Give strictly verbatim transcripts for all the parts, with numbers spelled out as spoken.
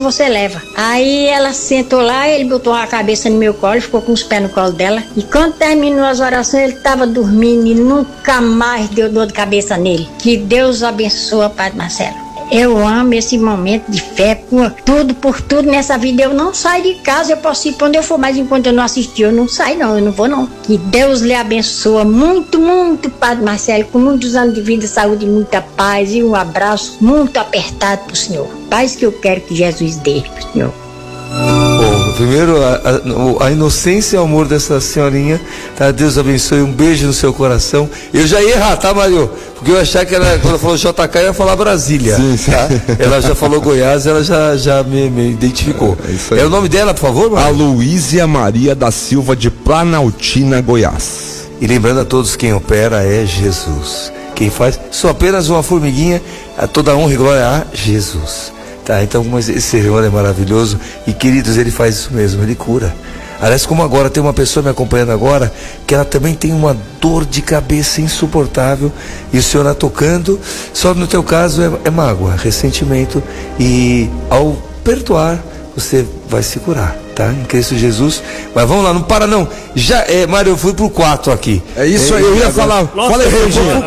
você leva. Aí ela sentou lá, ele botou a cabeça no meu colo, ficou com os pés no colo dela. E quando terminou as orações, ele estava dormindo e nunca mais deu dor de cabeça nele. Que Deus abençoe, Padre Marcelo. Eu amo esse momento de fé, por tudo, por tudo nessa vida. Eu não saio de casa, eu posso ir pra onde eu for, mas enquanto eu não assistir, eu não saio não, eu não vou não. Que Deus lhe abençoe muito, muito, Padre Marcelo, com muitos anos de vida, saúde, muita paz e um abraço muito apertado pro senhor. Paz que eu quero que Jesus dê pro senhor. Bom, primeiro a, a, a inocência e o amor dessa senhorinha, tá? Deus abençoe, um beijo no seu coração. Eu já ia errar, tá, Mário? Porque eu achava que ela, quando ela falou J K, ia falar Brasília. Sim, sim. Tá? Ela já falou Goiás, ela já, já me, me identificou. É, isso aí. É o nome dela, por favor, Mário? Aloísia Maria da Silva, de Planaltina, Goiás. E lembrando a todos, quem opera é Jesus. Quem faz, sou apenas uma formiguinha, a toda honra e glória a Jesus. Tá, então esse sermão é maravilhoso e, queridos, ele faz isso mesmo, ele cura. Aliás, como agora tem uma pessoa me acompanhando agora que ela também tem uma dor de cabeça insuportável e o Senhor está tocando, só no teu caso é, é mágoa, ressentimento, e ao perdoar você vai se curar, tá? Em Cristo Jesus. Mas vamos lá, não para não. Já, é, Mário, eu fui pro quatro aqui. É isso aí, eu ia falar. Fala aí, Pandinha.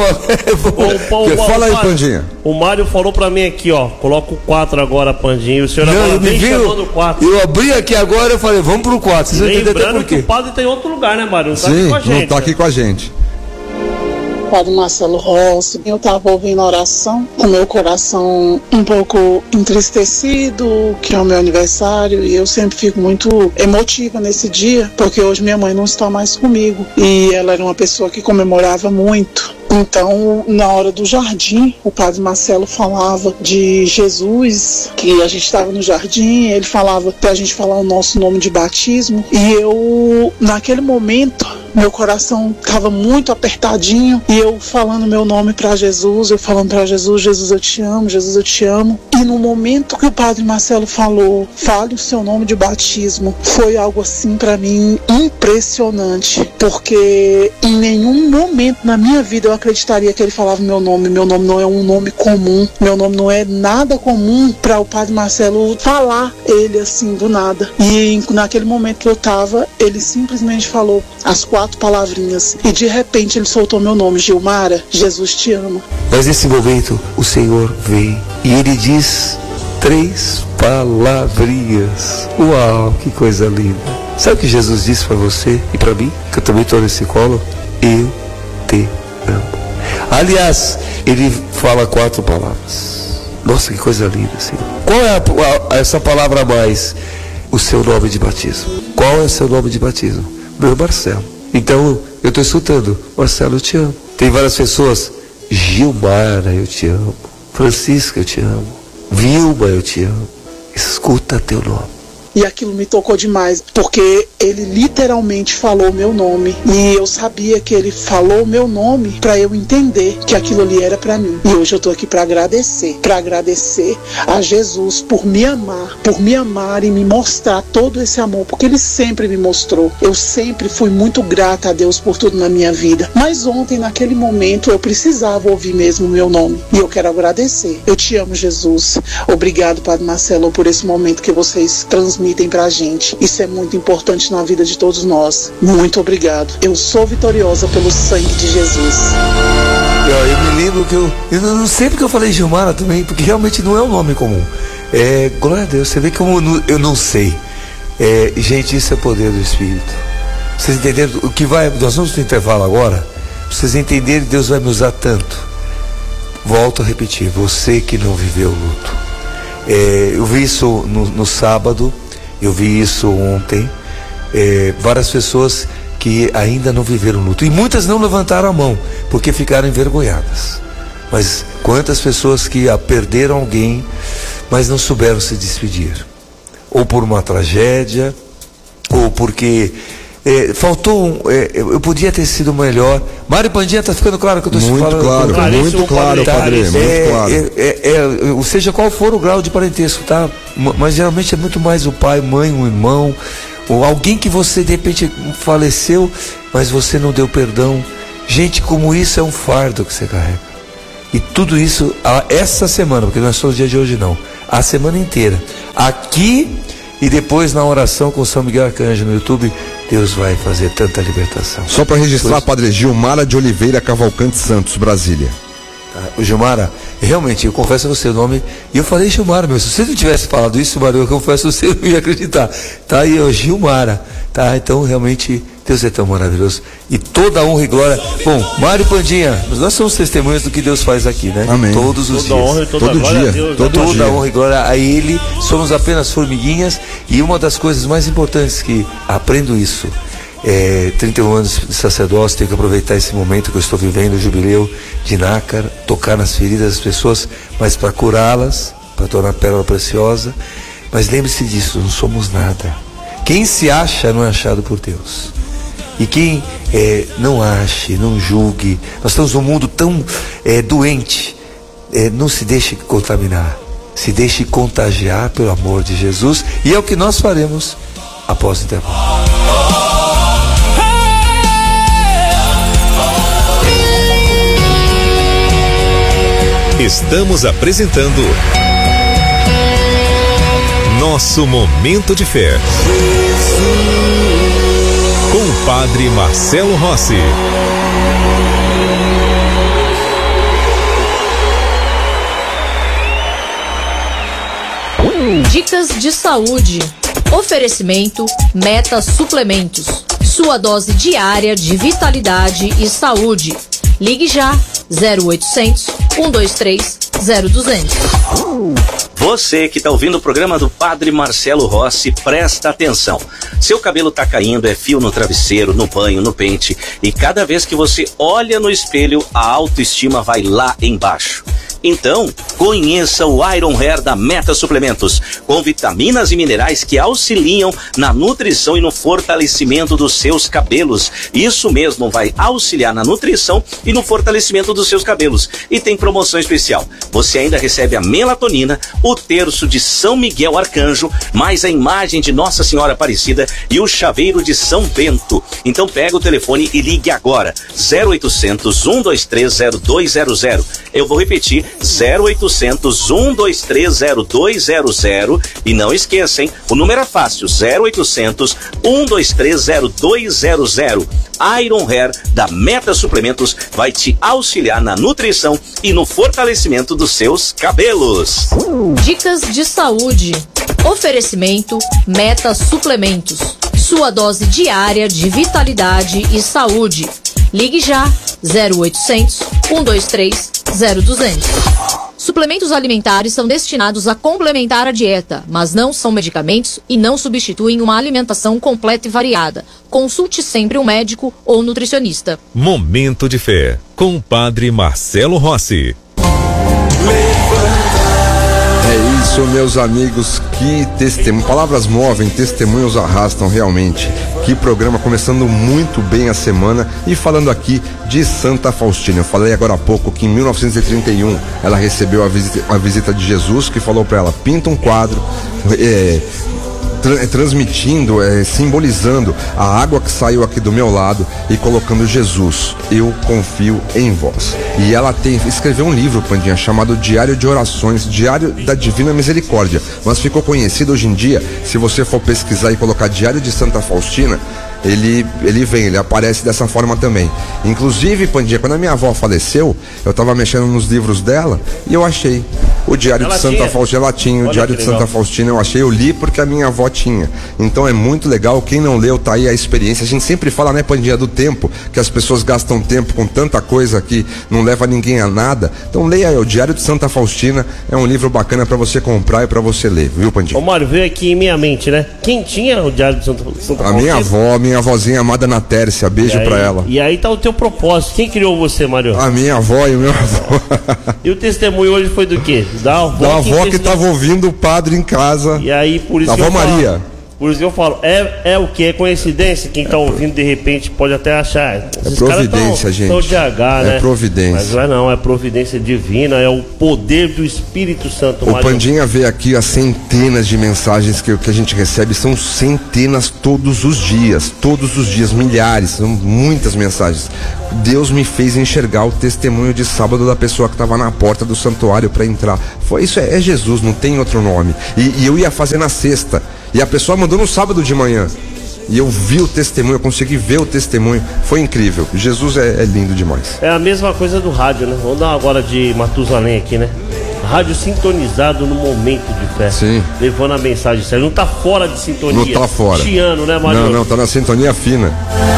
Então, fala aí, Pandinha. O Mário falou pra mim aqui, ó, coloca o quatro agora, Pandinha. O senhor não, agora vem chamando o quatro. Eu abri aqui agora, eu falei, vamos pro quatro. Vocês vão entender até por quê. Que o padre tem outro lugar, né, Mário? Não tá Sim, aqui com a gente. não tá aqui com a gente. Padre Marcelo Rossi, eu estava ouvindo a oração, com meu coração um pouco entristecido, que é o meu aniversário, e eu sempre fico muito emotiva nesse dia, porque hoje minha mãe não está mais comigo, e ela era uma pessoa que comemorava muito. Então, na hora do jardim, o Padre Marcelo falava de Jesus, que a gente estava no jardim, ele falava para a gente falar o nosso nome de batismo, e eu, naquele momento, meu coração estava muito apertadinho, e eu falando meu nome para Jesus, eu falando para Jesus, Jesus eu te amo, Jesus eu te amo. E no momento que o Padre Marcelo falou, fale o seu nome de batismo, foi algo assim para mim impressionante, porque em nenhum momento na minha vida eu acreditaria que ele falava meu nome. Meu nome não é um nome comum, meu nome não é nada comum para o Padre Marcelo falar ele assim do nada. E naquele momento que eu estava, ele simplesmente falou as quatro palavrinhas, e de repente ele soltou meu nome, Gilmara, Jesus te ama. Mas nesse momento o Senhor vem e ele diz três palavrinhas. Uau, que coisa linda. Sabe o que Jesus disse para você e para mim, que eu também estou nesse colo? Eu te amo. Aliás, ele fala quatro palavras. Nossa, que coisa linda, Senhor. Qual é a, a, essa palavra a mais? O seu nome de batismo. Qual é o seu nome de batismo? Meu Marcelo. Então, eu estou escutando, Marcelo, eu te amo. Tem várias pessoas, Gilmara, eu te amo. Francisca, eu te amo. Vilma, eu te amo. Escuta teu nome. E aquilo me tocou demais, porque ele literalmente falou meu nome, e eu sabia que ele falou meu nome para eu entender que aquilo ali era para mim. E hoje eu tô aqui para agradecer, para agradecer a Jesus por me amar, por me amar e me mostrar todo esse amor, porque ele sempre me mostrou. Eu sempre fui muito grata a Deus por tudo na minha vida, mas ontem, naquele momento, eu precisava ouvir mesmo o meu nome, e eu quero agradecer. Eu te amo, Jesus. Obrigado, Padre Marcelo, por esse momento que vocês transmitem pra gente. Isso é muito importante na vida de todos nós. Muito obrigado. Eu sou vitoriosa pelo sangue de Jesus. Eu, eu me lembro que eu, eu não sei porque eu falei Gilmara também, porque realmente não é um nome comum. É, glória a Deus, você vê como eu não sei. É, gente, isso é poder do Espírito. Vocês entenderam o que vai? Nós vamos no intervalo agora. Pra vocês entenderem, Deus vai me usar tanto. Volto a repetir, você que não viveu o luto. É, eu vi isso no, no sábado. Eu vi isso ontem, é, várias pessoas que ainda não viveram luto, e muitas não levantaram a mão, porque ficaram envergonhadas. Mas quantas pessoas que a perderam alguém, mas não souberam se despedir, ou por uma tragédia, ou porque é, faltou um, é, eu podia ter sido melhor. Mário Pandinha, está ficando claro que eu estou muito falando? Claro, claro, muito claro, tá, padre, muito é, claro. É, é, é, seja qual for o grau de parentesco, tá? Mas geralmente é muito mais o pai, mãe, um irmão, ou alguém que você de repente faleceu, mas você não deu perdão. Gente, como isso é um fardo que você carrega. E tudo isso, essa semana, porque não é só o dia de hoje não, a semana inteira, aqui e depois na oração com São Miguel Arcanjo no YouTube, Deus vai fazer tanta libertação. Só para registrar, pois... Padre Gilmara de Oliveira Cavalcante Santos, Brasília. O Gilmara, realmente, eu confesso a você o nome, e eu falei Gilmara, meu, se você não tivesse falado isso, Mário, eu confesso a você, eu não ia acreditar. Tá aí, ó, Gilmara, tá? Então, realmente, Deus é tão maravilhoso. E toda a honra e glória. Bom, Mário Pandinha, nós somos testemunhas do que Deus faz aqui, né? Amém. Todos os toda dias. Honra e toda todo glória dia. A Deus, todo toda dia. a honra e glória a Ele. Somos apenas formiguinhas, e uma das coisas mais importantes que aprendo isso. É, trinta e um anos de sacerdócio, tenho que aproveitar esse momento que eu estou vivendo, o jubileu de Nácar, tocar nas feridas das pessoas, mas para curá-las, para tornar a pérola preciosa. Mas lembre-se disso, não somos nada. Quem se acha não é achado por Deus. E quem é, não ache, não julgue, nós estamos num mundo tão é, doente, é, não se deixe contaminar, se deixe contagiar pelo amor de Jesus, e é o que nós faremos após o intervalo. Estamos apresentando Nosso Momento de Fé com o Padre Marcelo Rossi. Dicas de saúde. Oferecimento Meta Suplementos. Sua dose diária de vitalidade e saúde. Ligue já zero oitocentos, um dois três, zero duzentos. Você que está ouvindo o programa do Padre Marcelo Rossi, presta atenção. Seu cabelo está caindo, é fio no travesseiro, no banho, no pente, e cada vez que você olha no espelho, a autoestima vai lá embaixo. Então, conheça o Iron Hair da Meta Suplementos, com vitaminas e minerais que auxiliam na nutrição e no fortalecimento dos seus cabelos. Isso mesmo, vai auxiliar na nutrição e no fortalecimento dos seus cabelos. E tem promoção especial. Você ainda recebe a melatonina, o terço de São Miguel Arcanjo, mais a imagem de Nossa Senhora Aparecida e o chaveiro de São Bento. Então pega o telefone e ligue agora, zero oitocentos, um dois três, zero dois zero zero. Eu vou repetir, zero oitocentos, um dois três, zero dois zero zero, e não esqueça, hein? O número é fácil, zero oitocentos, um dois três, zero dois zero zero. Iron Hair da Meta Suplementos vai te auxiliar na nutrição e no fortalecimento dos seus cabelos. Dicas de saúde. Oferecimento Meta Suplementos. Sua dose diária de vitalidade e saúde. Ligue já zero oitocentos, um dois três, zero duzentos. Suplementos alimentares são destinados a complementar a dieta, mas não são medicamentos e não substituem uma alimentação completa e variada. Consulte sempre um médico ou nutricionista. Momento de Fé, com o Padre Marcelo Rossi. É isso, meus amigos, que testemunho, palavras movem, testemunhos arrastam realmente. Que programa, começando muito bem a semana e falando aqui de Santa Faustina. Eu falei agora há pouco que em mil novecentos e trinta e um ela recebeu a visita, a visita de Jesus, que falou para ela: pinta um quadro, é, tra- transmitindo, é, simbolizando a água que saiu aqui do meu lado e colocando Jesus, eu confio em vós. E ela tem, escreveu um livro, Pandinha, chamado Diário de Orações, Diário da Divina Misericórdia, mas ficou conhecido hoje em dia, se você for pesquisar e colocar Diário de Santa Faustina, ele, ele vem, ele aparece dessa forma também. Inclusive, Pandinha, quando a minha avó faleceu, eu estava mexendo nos livros dela e eu achei o Diário ela de Santa tinha. Faustina, ela tinha o Olha Diário que de legal. Santa Faustina, eu achei, eu li porque a minha avó tinha. Então é muito legal, quem não leu, tá aí a experiência. A gente sempre fala, né, Pandinha, do tempo, que as pessoas gastam tempo com tanta coisa que não leva ninguém a nada. Então leia aí, o Diário de Santa Faustina é um livro bacana para você comprar e para você ler, viu, Pandinha? Ô Mário, veio aqui em minha mente, né? Quem tinha o Diário de Santa, Santa A minha avó, minha avózinha amada na Tércia, beijo aí, pra ela. E aí tá o teu propósito. Quem criou você, Mário? A minha avó e o meu avô. E o testemunho hoje foi do quê? Da avó, Da avó que testemunhou. tava ouvindo o padre em casa. E aí, por isso Da que avó eu falo- Maria. Por isso que eu falo, é, é o que? É coincidência? Quem tá ouvindo de repente pode até achar. É providência, tão, gente. Tão de H, é né? providência. Mas não é não, é providência divina, é o poder do Espírito Santo. O Mário. Pandinha vê aqui as centenas de mensagens que, que a gente recebe, são centenas todos os dias, todos os dias, milhares, são muitas mensagens. Deus me fez enxergar o testemunho de sábado da pessoa que estava na porta do santuário para entrar. Foi isso, é, é Jesus, não tem outro nome. E, e eu ia fazer na sexta. E a pessoa mandou no sábado de manhã. E eu vi o testemunho, eu consegui ver o testemunho. Foi incrível. Jesus é, é lindo demais. É a mesma coisa do rádio, né? Vamos dar uma agora de Matusalém aqui, né? Rádio sintonizado no momento de fé. Sim. Levando a mensagem séria. Não tá fora de sintonia. Não tá fora. Chiano, né, Mário? Não, não, tá na sintonia fina.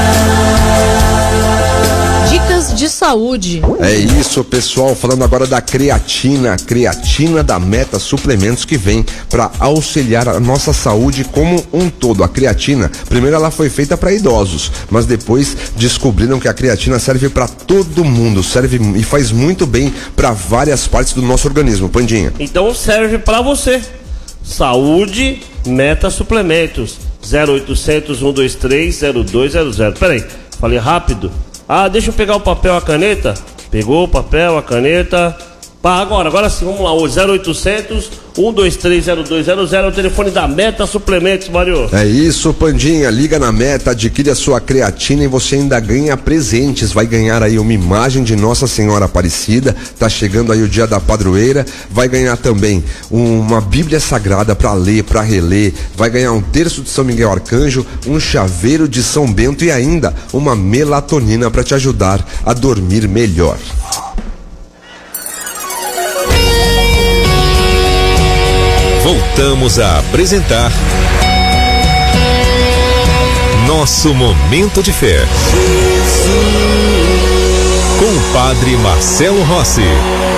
Dicas de saúde. É isso, pessoal, falando agora da creatina, creatina da Meta Suplementos, que vem para auxiliar a nossa saúde como um todo. A creatina, primeiro ela foi feita para idosos, mas depois descobriram que a creatina serve para todo mundo, serve e faz muito bem para várias partes do nosso organismo, Pandinha. Então serve para você. Saúde Meta Suplementos. zero oitocentos, um dois três, zero dois zero zero. Peraí, falei rápido. Ah, deixa eu pegar o papel, a caneta. Pegou o papel, a caneta. Pá, agora, agora sim, vamos lá. O zero oitocentos, um dois três, zero dois zero zero é o telefone da Meta Suplementos, Mário. É isso, Pandinha. Liga na Meta, adquire a sua creatina e você ainda ganha presentes. Vai ganhar aí uma imagem de Nossa Senhora Aparecida. Tá chegando aí o dia da padroeira. Vai ganhar também uma Bíblia Sagrada para ler, para reler. Vai ganhar um terço de São Miguel Arcanjo, um chaveiro de São Bento e ainda uma melatonina para te ajudar a dormir melhor. Voltamos a apresentar Nosso Momento de Fé com o Padre Marcelo Rossi.